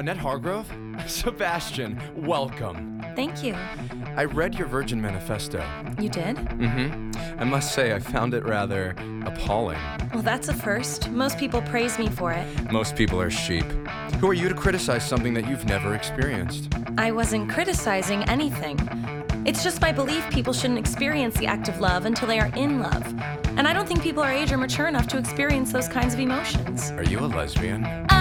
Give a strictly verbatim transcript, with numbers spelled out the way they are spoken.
Annette Hargrove? Sebastian, welcome. Thank you. I read your Virgin Manifesto. You did? Mm-hmm. I must say, I found it rather appalling. Well, that's a first. Most people praise me for it. Most people are sheep. Who are you to criticize something that you've never experienced? I wasn't criticizing anything. It's just my belief people shouldn't experience the act of love until they are in love. And I don't think people our age are mature enough to experience those kinds of emotions. Are you a lesbian?